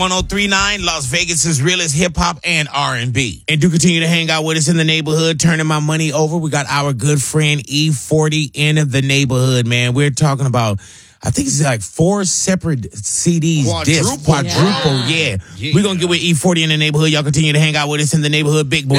1039, Las Vegas's realest hip hop and R&B. And do continue to hang out with us in the neighborhood, turning my money over. We got our good friend E40 in the neighborhood, man. We're talking about, I think it's like 4 separate CDs. Quadruple, yeah. We're going to get with E40 in the neighborhood. Y'all continue to hang out with us in the neighborhood. Big boy.